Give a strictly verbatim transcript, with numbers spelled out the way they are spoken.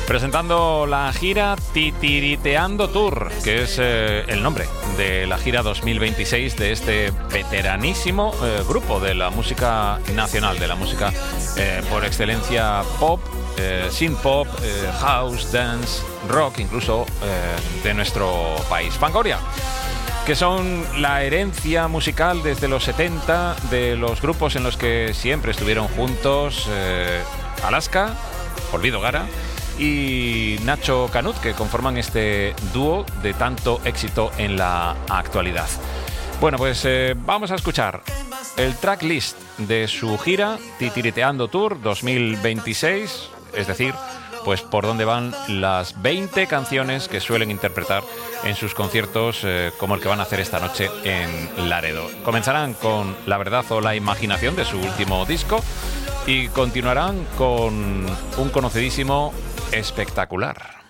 presentando la gira Titiriteando Tour, que es eh, el nombre de la gira dos mil veintiséis de este veteranísimo eh, grupo de la música nacional, de la música eh, por excelencia pop, eh, synth pop, eh, house, dance, rock, incluso eh, de nuestro país. Fangoria, que son la herencia musical desde los setenta de los grupos en los que siempre estuvieron juntos, eh, Alaska, Olvido Gara y Nacho Canut, que conforman este dúo de tanto éxito en la actualidad. Bueno, pues eh, vamos a escuchar el tracklist de su gira Titiriteando Tour dos mil veintiséis, es decir, pues por dónde van las veinte canciones que suelen interpretar en sus conciertos, eh, como el que van a hacer esta noche en Laredo. Comenzarán con La verdad o la imaginación de su último disco y continuarán con un conocidísimo Espectacular.